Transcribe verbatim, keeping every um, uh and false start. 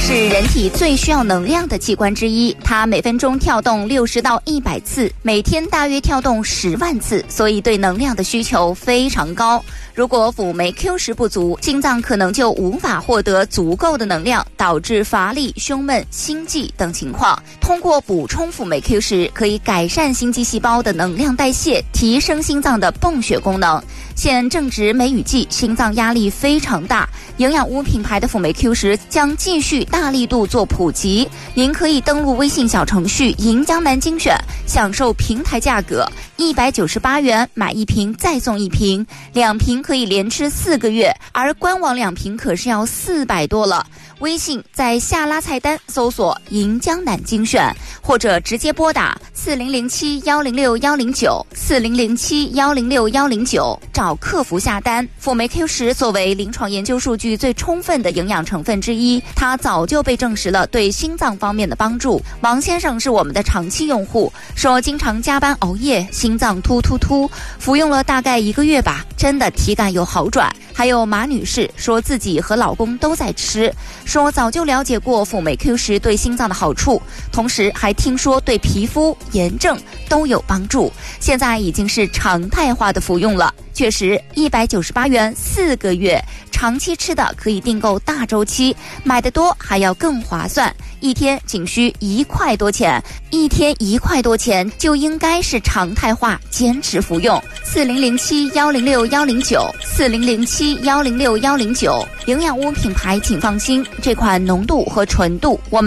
是人体最需要能量的器官之一，它每分钟跳动六十到一百次，每天大约跳动十万次，所以对能量的需求非常高。如果辅酶 Q 十不足，心脏可能就无法获得足够的能量，导致乏力、胸闷、心悸等情况。通过补充辅酶 Q 十，可以改善心肌细胞的能量代谢，提升心脏的泵血功能。现正值梅雨季，心脏压力非常大，营养屋品牌的辅酶 Q 十将继续大力度做普及。您可以登录微信小程序银江南精选，享受平台价格一百九十八元买一瓶再送一瓶，两瓶可以连吃四个月，而官网两瓶可是要四百多了。微信在下拉菜单搜索银江南精选，或者直接拨打四零零七幺零六幺零九四零零七幺零六幺零九找客服下单。辅酶 Q 十作为临床研究数据最充分的营养成分之一，它早就被证实了对心脏方面的帮助。王先生是我们的长期用户，说经常加班熬夜，心脏突突突，服用了大概一个月吧，真的体感有好转。还有马女士说自己和老公都在吃，说早就了解过辅酶 Q 十对心脏的好处，同时还听说对皮肤、炎症都有帮助，现在已经是常态化的服用了。确实一百九十八元四个月，长期吃的可以订购大周期，买的多还要更划算，一天仅需一块多钱，一天一块多钱就应该是常态化，坚持服用。四零零七幺零六幺零九四零零七幺零六幺零九，营养屋品牌请放心，这款浓度和纯度我们